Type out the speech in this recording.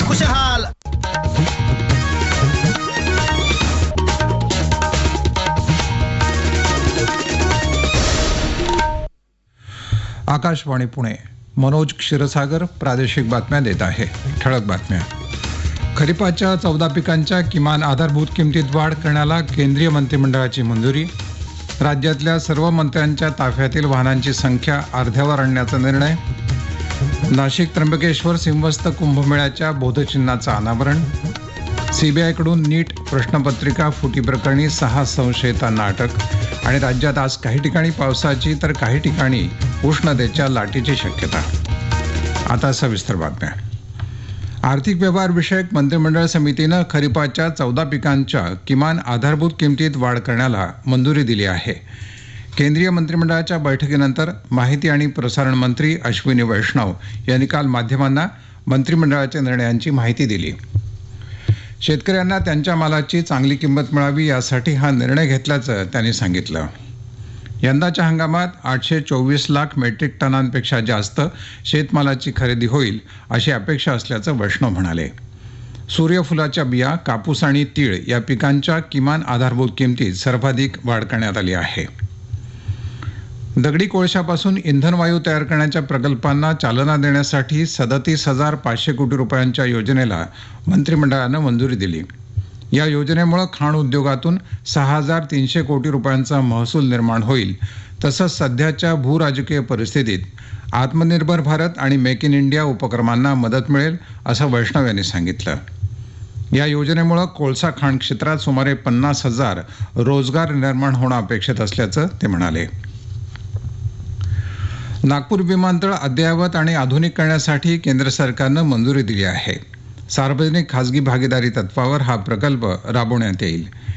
खुशहाल. आकाशवाणी पुणे. मनोज क्षीरसागर प्रादेशिक बातम्या देत आहे. ठळक बातम्या. खरीपाच्या 14 पिकांच्या किमान आधारभूत किमतीत वाढ करण्याला केंद्रीय मंत्रिमंडळाची मंजुरी. राज्यातल्या सर्व मंत्र्यांच्या ताफ्यातील वाहनांची संख्या अर्ध्यावर आणण्याचा निर्णय. नाशिक त्र्यंबकेश्वर सिंहस्थ कुंभमेळ्याच्या बोधचिन्हाचं अनावरण. सीबीआयकडून नीट प्रश्नपत्रिका फुटी प्रकरणी 6 संशयितांना अटक. आणि राज्यात आज काही ठिकाणी पावसाची तर काही ठिकाणी उष्णतेच्या लाटेची शक्यता. आता सविस्तर बातम्या. आर्थिक व्यवहार विषयक मंत्रिमंडळ समितीनं खरीपाच्या 14 पिकांच्या किमान आधारभूत किमतीत वाढ करण्याला मंजुरी दिली आहे. केंद्रीय मंत्रिमंडळाच्या बैठकीनंतर माहिती आणि प्रसारण मंत्री अश्विनी वैष्णव यांनी काल माध्यमांना मंत्रिमंडळाच्या निर्णयांची माहिती दिली. शेतकऱ्यांना त्यांच्या मालाची चांगली किंमत मिळावी यासाठी हा निर्णय घेतल्याचं त्यांनी सांगितलं. यंदाच्या हंगामात 824 लाख मेट्रिक टनांपेक्षा जास्त शेतमालाची खरेदी होईल अशी अपेक्षा असल्याचं वैष्णव म्हणाले. सूर्यफुलाच्या बिया, कापूस आणि तीळ या पिकांच्या किमान आधारभूत किमतीत सर्वाधिक वाढ करण्यात आली आहे. दगडी कोळशापासून इंधन वायू तयार करण्याच्या प्रकल्पांना चालना देण्यासाठी 37,500 कोटी रुपयांच्या योजनेला मंत्रिमंडळानं मंजुरी दिली. या योजनेमुळे खाण उद्योगातून 6,300 कोटी रुपयांचा महसूल निर्माण होईल. तसंच सध्याच्या भूराजकीय परिस्थितीत आत्मनिर्भर भारत आणि मेक इन इंडिया उपक्रमांना मदत मिळेल असं वैष्णव यांनी सांगितलं. या योजनेमुळे कोळसा खाण क्षेत्रात सुमारे 50,000 रोजगार निर्माण होणं अपेक्षित असल्याचं ते म्हणाले. नागपूर विमानतळ अद्ययावत आणि आधुनिक करण्यासाठी केंद्र सरकारनं मंजुरी दिली आहे. सार्वजनिक खासगी भागीदारी तत्वावर हा प्रकल्प राबवण्यात येईल.